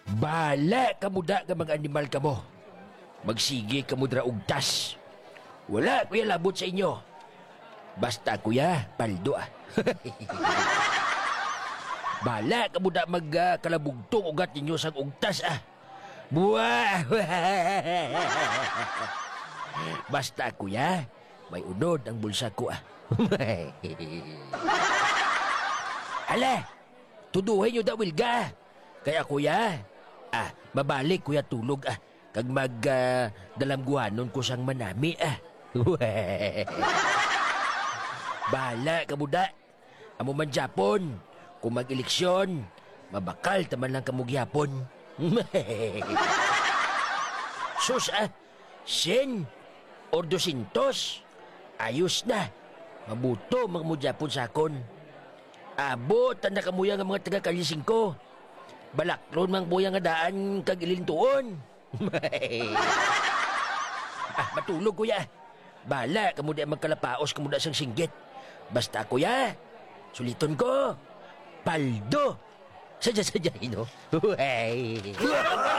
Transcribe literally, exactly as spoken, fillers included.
Bala ka muda ka mga animal ka mo. Magsige ka mudra ugtas. Wala kuya labot sa inyo. Basta kuya, paldo ah. Bala ka muda mag uh, kalabugtong ugat ninyo sa ugtas ah. Buwa! Basta kuya, may unod ang bulsa ko ah. Ala, tuduhin nyo dawil ga. Kaya kuya, ah, mabalik kuya tulog ah. Kag mag uh, dalamguhanon ko sang manami ah. Bahala ka muda. Amo man Japon. Kung mag-eleksyon, mabakal taman lang kamug yapon. Sus ah, sen or dosintos. Ayos na. Mabuto magmudyapon sa akon. Abot ang nakamuya nga mga taga-kalising ko. Balakron mang buya nga daan kag ilintuon. Ah, matulog kuya. Bala kamo di magkalapaos kamo da sang singgit. Basta kuya, suliton ko. Paldo. Sadya-sadya, no? Hey.